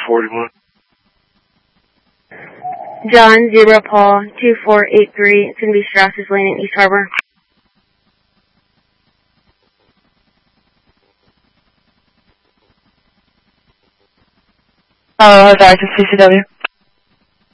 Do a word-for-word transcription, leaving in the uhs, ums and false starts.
forty-one. John, Zebra, Paul, two four eight three. It's going to be Strausses Lane in East Harbor. Uh, that's active C C W.